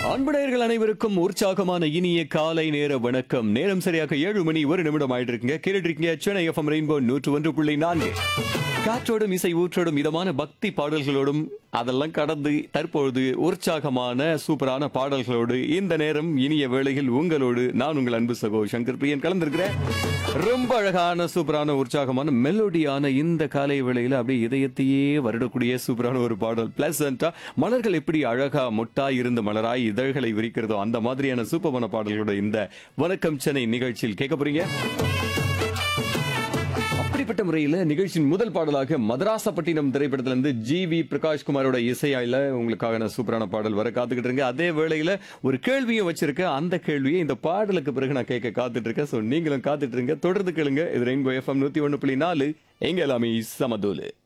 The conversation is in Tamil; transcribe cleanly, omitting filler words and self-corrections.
அன்பு நேயர்கள் அனைவருக்கும் உற்சாகமான இனிய காலை நேர வணக்கம். நேரம் சரியாக 7 மணி 1 நிமிடம் ஆயிட்டு இருக்குங்க. கேட்டுட்டு இருக்கீங்க சென்னை எஃப்எம் ரெயின்போ 101.4. காற்றோடும் இசை ஊற்றோடும் இதமான பக்தி பாடல்களோடும் அதெல்லாம் கடந்து தற்பொழுது உற்சாகமான சூப்பரான பாடல்களோடு இந்த நேரம் இனிய வேளையில் உங்களோடு நான் உங்கள் அன்பு சகோ சங்கர் பிரியன் கலந்திருக்கிறேன். ரொம்ப அழகான சூப்பரான உற்சாகமான மெலோடியான இந்த காலை வேளையில அப்படியே இதயத்தையே வருடக்கூடிய சூப்பரான ஒரு பாடல். பிளசண்டா மலர்கள் எப்படி அழகா மொட்டாய் இருந்து மலராய் இதழ்களை விரிக்கிறதோ அந்த மாதிரியான சூப்பரான பாடல்களோட இந்த வணக்கம் சென்னை நிகழ்ச்சியில் கேட்க போறீங்க. அப்படிப்பட்ட முறையில் நிகழ்ச்சியின் முதல் பாடலாக மதராசப்பட்டினம் திரைப்படத்திலிருந்து ஜி.வி. பிரகாஷ்குமாரோட இசையாயில உங்களுக்காக சூப்பரான பாடல் வர காத்துக்கிட்டு இருக்கேன். அதே வேளையில ஒரு கேள்வியும் வச்சிருக்கேன். அந்த கேள்வியை இந்த பாடலுக்கு பிறகு நான் கேட்க காத்துட்டு இருக்கேன். ஸோ நீங்களும் காத்துட்டு இருங்க, தொடர்ந்து கேளுங்க. இது ரெயின்போ எஃப்எம் 101.4 எங்க எல்லாமே சமதூலு.